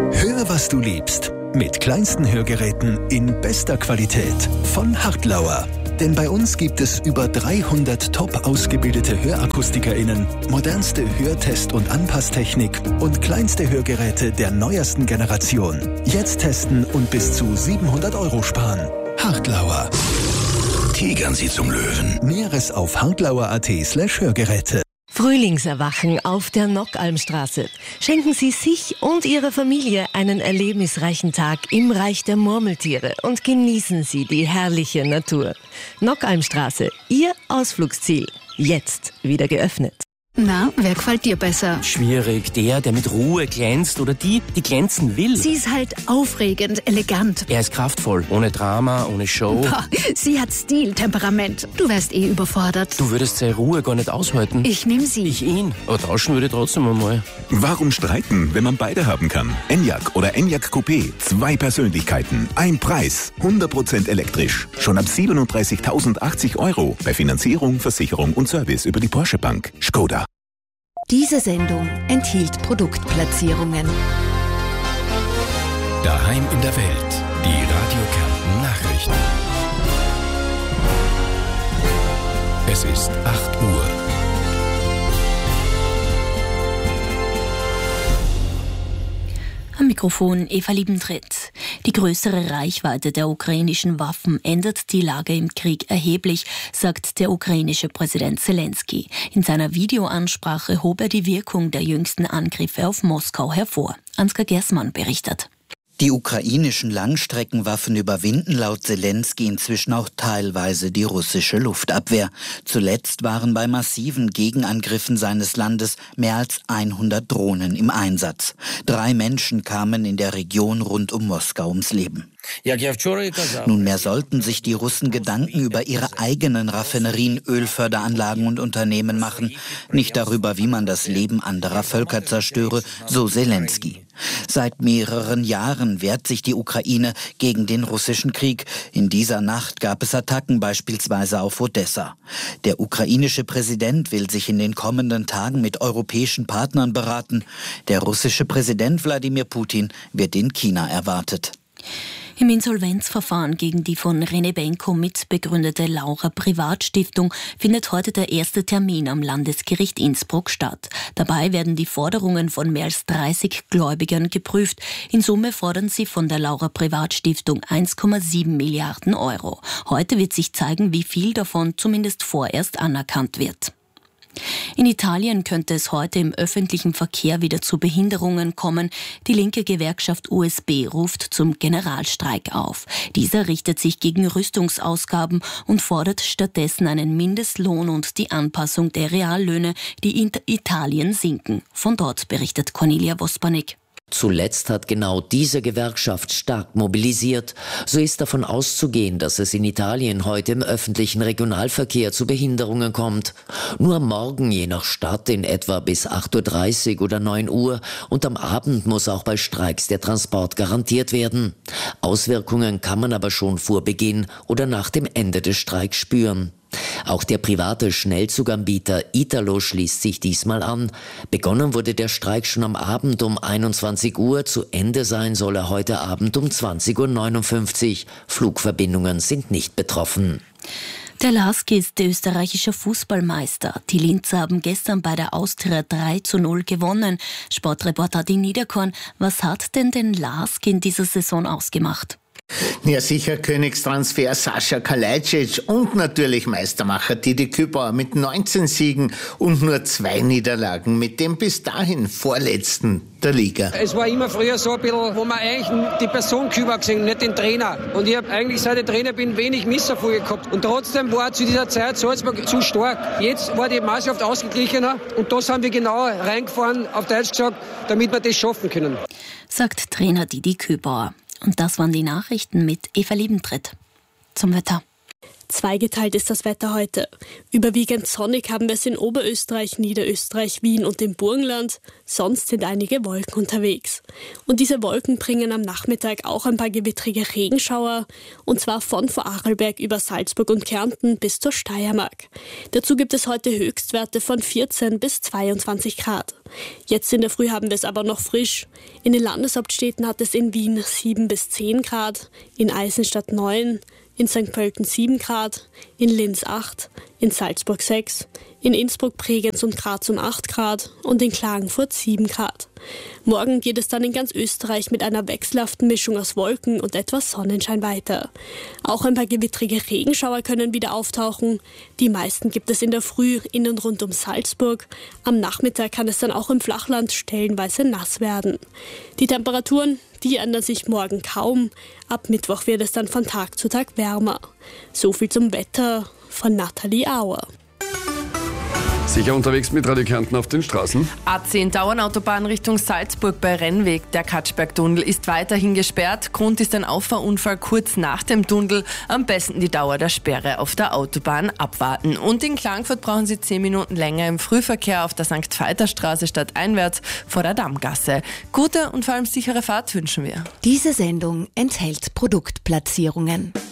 Hör, was du liebst. Mit kleinsten Hörgeräten in bester Qualität von Hartlauer. Denn bei uns gibt es über 300 top ausgebildete HörakustikerInnen, modernste Hörtest- und Anpasstechnik und kleinste Hörgeräte der neuesten Generation. Jetzt testen und bis zu 700 € sparen. Hartlauer. Tigern Sie zum Löwen. Näheres auf hartlauer.at/Hörgeräte. Frühlingserwachen auf der Nockalmstraße. Schenken Sie sich und Ihrer Familie einen erlebnisreichen Tag im Reich der Murmeltiere und genießen Sie die herrliche Natur. Nockalmstraße, Ihr Ausflugsziel. Jetzt wieder geöffnet. Na, wer gefällt dir besser? Schwierig. Der mit Ruhe glänzt oder die glänzen will. Sie ist halt aufregend, elegant. Er ist kraftvoll, ohne Drama, ohne Show. Boah, sie hat Stil, Temperament. Du wärst überfordert. Du würdest seine Ruhe gar nicht aushalten. Ich nehm sie. Ich ihn. Aber tauschen würde ich trotzdem einmal. Warum streiten, wenn man beide haben kann? Enyaq oder Enyaq Coupé. 2 Persönlichkeiten, ein Preis. 100% elektrisch. Schon ab 37.080 € bei Finanzierung, Versicherung und Service über die Porsche Bank. Skoda. Diese Sendung enthielt Produktplatzierungen. Daheim in der Welt. Die Radio Kärnten Nachrichten. Es ist 8 Uhr. Am Mikrofon Eva Liebentritt. Die größere Reichweite der ukrainischen Waffen ändert die Lage im Krieg erheblich, sagt der ukrainische Präsident Zelensky. In seiner Videoansprache hob er die Wirkung der jüngsten Angriffe auf Moskau hervor. Ansgar Gersmann berichtet. Die ukrainischen Langstreckenwaffen überwinden laut Zelensky inzwischen auch teilweise die russische Luftabwehr. Zuletzt waren bei massiven Gegenangriffen seines Landes mehr als 100 Drohnen im Einsatz. 3 Menschen kamen in der Region rund um Moskau ums Leben. Nunmehr sollten sich die Russen Gedanken über ihre eigenen Raffinerien, Ölförderanlagen und Unternehmen machen, nicht darüber, wie man das Leben anderer Völker zerstöre, so Zelensky. Seit mehreren Jahren wehrt sich die Ukraine gegen den russischen Krieg. In dieser Nacht gab es Attacken beispielsweise auf Odessa. Der ukrainische Präsident will sich in den kommenden Tagen mit europäischen Partnern beraten. Der russische Präsident Wladimir Putin wird in China erwartet. Im Insolvenzverfahren gegen die von René Benko mitbegründete Laura Privatstiftung findet heute der erste Termin am Landesgericht Innsbruck statt. Dabei werden die Forderungen von mehr als 30 Gläubigern geprüft. In Summe fordern sie von der Laura Privatstiftung 1,7 Milliarden €. Heute wird sich zeigen, wie viel davon zumindest vorerst anerkannt wird. In Italien könnte es heute im öffentlichen Verkehr wieder zu Behinderungen kommen. Die linke Gewerkschaft USB ruft zum Generalstreik auf. Dieser richtet sich gegen Rüstungsausgaben und fordert stattdessen einen Mindestlohn und die Anpassung der Reallöhne, die in Italien sinken. Von dort berichtet Cornelia Wospanik. Zuletzt hat genau diese Gewerkschaft stark mobilisiert. So ist davon auszugehen, dass es in Italien heute im öffentlichen Regionalverkehr zu Behinderungen kommt. Nur morgen je nach Stadt in etwa bis 8:30 Uhr oder 9 Uhr und am Abend muss auch bei Streiks der Transport garantiert werden. Auswirkungen kann man aber schon vor Beginn oder nach dem Ende des Streiks spüren. Auch der private Schnellzuganbieter Italo schließt sich diesmal an. Begonnen wurde der Streik schon am Abend um 21 Uhr. Zu Ende sein soll er heute Abend um 20:59 Uhr. Flugverbindungen sind nicht betroffen. Der LASK ist österreichischer Fußballmeister. Die Linzer haben gestern bei der Austria 3:0 gewonnen. Sportreporter Adi Niederkorn, was hat denn den LASK in dieser Saison ausgemacht? Ja, sicher Königstransfer Sascha Kalajdzic und natürlich Meistermacher Didi Kübauer mit 19 Siegen und nur 2 Niederlagen mit dem bis dahin vorletzten der Liga. Es war immer früher so ein bisschen, wo man eigentlich die Person Kübauer gesehen, nicht den Trainer. Und ich habe eigentlich, seit ich Trainer bin, wenig Misserfolge gehabt. Und trotzdem war zu dieser Zeit Salzburg zu stark. Jetzt war die Mannschaft ausgeglichener und da sind wir genau reingefahren, auf Deutsch gesagt, damit wir das schaffen können. Sagt Trainer Didi Kübauer. Und das waren die Nachrichten mit Eva Liebentritt. Zum Wetter. Zweigeteilt ist das Wetter heute. Überwiegend sonnig haben wir es in Oberösterreich, Niederösterreich, Wien und im Burgenland. Sonst sind einige Wolken unterwegs. Und diese Wolken bringen am Nachmittag auch ein paar gewittrige Regenschauer. Und zwar von Vorarlberg über Salzburg und Kärnten bis zur Steiermark. Dazu gibt es heute Höchstwerte von 14 bis 22 Grad. Jetzt in der Früh haben wir es aber noch frisch. In den Landeshauptstädten hat es in Wien 7 bis 10 Grad, in Eisenstadt 9, in St. Pölten 7 Grad, in Linz 8, in Salzburg 6, in Innsbruck, Bregenz und Graz um 8 Grad und in Klagenfurt 7 Grad. Morgen geht es dann in ganz Österreich mit einer wechselhaften Mischung aus Wolken und etwas Sonnenschein weiter. Auch ein paar gewittrige Regenschauer können wieder auftauchen. Die meisten gibt es in der Früh in und rund um Salzburg. Am Nachmittag kann es dann auch im Flachland stellenweise nass werden. Die Temperaturen, die ändern sich morgen kaum. Ab Mittwoch wird es dann von Tag zu Tag wärmer. So viel zum Wetter von Nathalie Auer. Sicher unterwegs mit Radio Kärnten auf den Straßen. A10 Dauernautobahn Richtung Salzburg bei Rennweg. Der Katschberg-Tunnel ist weiterhin gesperrt. Grund ist ein Auffahrunfall kurz nach dem Tunnel. Am besten die Dauer der Sperre auf der Autobahn abwarten. Und in Klagenfurt brauchen Sie 10 Minuten länger im Frühverkehr auf der St-Veiter-Straße stadteinwärts vor der Dammgasse. Gute und vor allem sichere Fahrt wünschen wir. Diese Sendung enthält Produktplatzierungen.